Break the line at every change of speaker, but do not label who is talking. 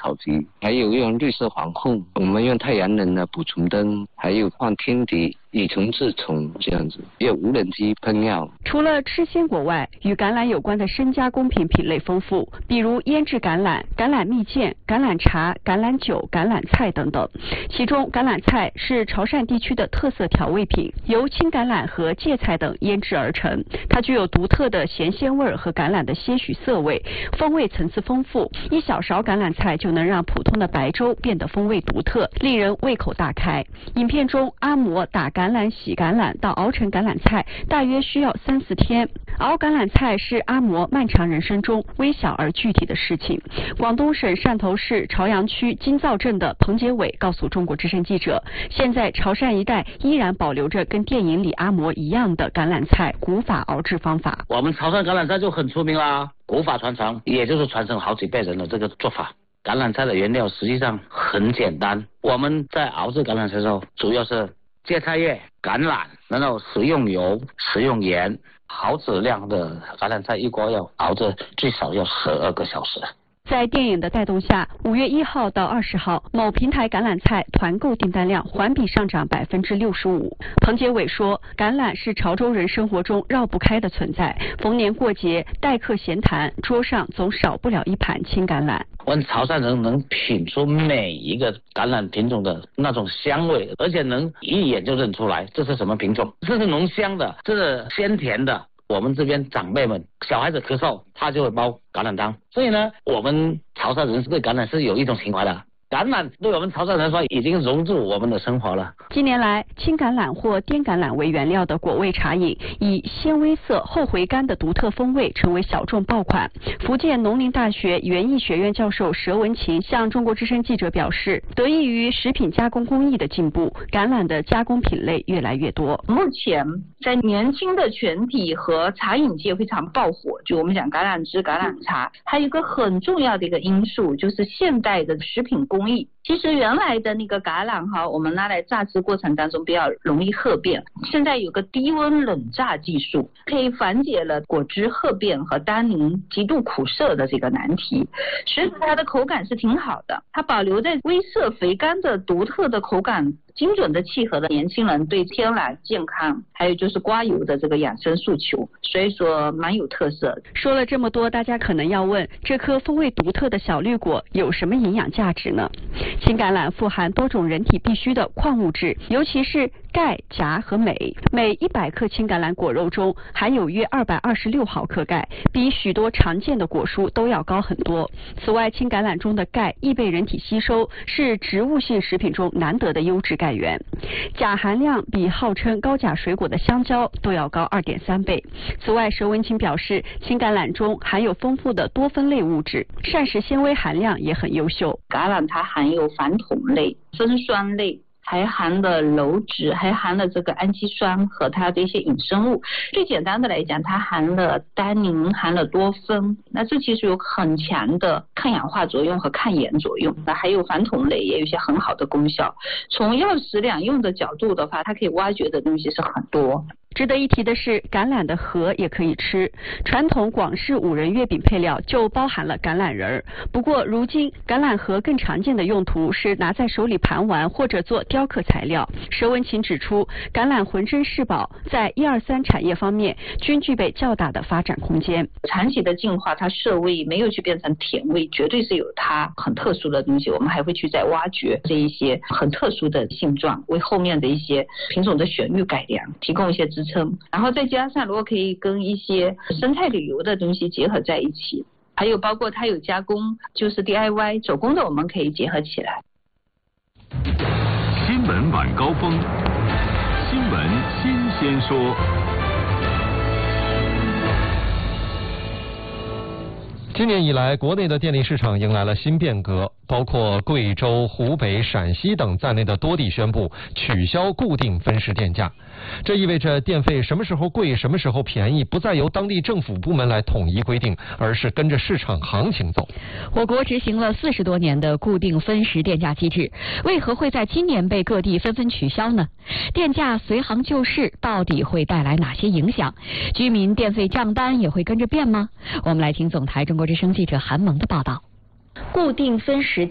草机，还有用绿色防控，我们用太阳能的捕虫灯，还有放天敌，以虫治虫这样子，也有无人机喷药。
除了吃鲜果外，与橄榄有关的深加工品类丰富，比如腌制橄榄、橄榄蜜饯、橄榄茶、橄榄酒、橄榄菜等等。其中，橄榄菜是潮汕地区的特色调味品，由青橄榄和芥菜等腌制而成。它具有独特的咸鲜味和橄榄的些许涩味，风味层次丰富。一小勺橄榄菜就能让普通的白粥变得风味独特，令人胃口大开。影片中，阿嬷打橄榄、洗橄榄到熬成橄榄菜，大约需要3-4天。熬橄榄菜是阿嬷漫长人生中微小而具体的事情。广东省汕头市潮阳区金灶镇的彭杰伟告诉中国之声记者，现在潮汕一带依然保留着跟电影里阿嬷一样的橄榄菜古法熬制方法。
我们潮汕橄榄菜就很出名啦，古法传承，也就是传承好几辈人的这个做法。橄榄菜的原料实际上很简单，我们在熬制橄榄菜的时候，主要是芥菜叶、橄榄，然后食用油、食用盐。好质量的橄榄菜一锅要熬着最少要12个小时。
在电影的带动下，5月1号到20号，某平台橄榄菜团购订单量环比上涨65%。彭杰伟说，橄榄是潮州人生活中绕不开的存在，逢年过节、待客闲谈，桌上总少不了一盘青橄榄。
我们潮汕人能品出每一个橄榄品种的那种香味，而且能一眼就认出来这是什么品种，这是浓香的，这是鲜甜的。我们这边长辈们，小孩子咳嗽，他就会煲橄榄汤。所以呢，我们潮汕人对橄榄是有一种情怀的。橄榄对我们潮汕人说已经融入我们的生活了。
近年来，青橄榄或滇橄榄为原料的果味茶饮，以鲜微色、后回甘的独特风味成为小众爆款。福建农林大学园艺学院教授佘文琴向中国之声记者表示，得益于食品加工工艺的进步，橄榄的加工品类越来越多。
目前在年轻的群体和茶饮界非常爆火，就我们讲橄榄汁、橄榄茶，还有一个很重要的一个因素就是现代的食品工艺。其实原来的那个橄榄我们拿来榨汁过程当中比较容易褐变，现在有个低温冷榨技术，可以缓解了果汁褐变和单宁极度苦涩的这个难题，使它的口感是挺好的，它保留在微涩肥甘的独特的口感，精准的契合了年轻人对天然健康还有就是刮油的这个养生诉求，所以说蛮有特色的。
说了这么多，大家可能要问，这颗风味独特的小绿果有什么营养价值呢？青橄榄富含多种人体必需的矿物质，尤其是钙、钾和镁。每100克青橄榄果肉中含有约226毫克钙，比许多常见的果蔬都要高很多。此外，青橄榄中的钙易被人体吸收，是植物性食品中难得的优质钙源。钾含量比号称高钾水果的香蕉都要高2.3倍。此外，佘文琴表示，青橄榄中含有丰富的多酚类物质，膳食纤维含量也很优秀。
橄榄它含有矾酮类、酚酸类，还含了鞣质，还含了这个氨基酸和它的一些衍生物。最简单的来讲，它含了单宁，含了多酚，那这其实有很强的抗氧化作用和抗炎作用。那还有矾酮类也有一些很好的功效。从药食两用的角度的话，它可以挖掘的东西是很多。
值得一提的是，橄榄的核也可以吃。传统广式五仁月饼配料就包含了橄榄仁儿。不过，如今橄榄核更常见的用途是拿在手里盘玩或者做雕刻材料。佘文琴指出，橄榄浑身是宝，在1、2、3产业方面均具备较大的发展空间。
长期的进化，它涩味没有去变成甜味，绝对是有它很特殊的东西。我们还会去再挖掘这一些很特殊的性状，为后面的一些品种的选育改良提供一些支撑。然后再加上如果可以跟一些生态旅游的东西结合在一起，还有包括它有加工，就是 DIY 手工的，我们可以结合起来。
新闻晚高峰，新闻新鲜说。
今年以来，国内的电力市场迎来了新变革，包括贵州、湖北、陕西等在内的多地宣布取消固定分时电价。这意味着电费什么时候贵、什么时候便宜，不再由当地政府部门来统一规定，而是跟着市场行情走。
我国执行了40多年的固定分时电价机制，为何会在今年被各地纷纷取消呢？电价随行就市到底会带来哪些影响？居民电费账单也会跟着变吗？我们来听总台中国之声记者韩萌的报道。
固定分时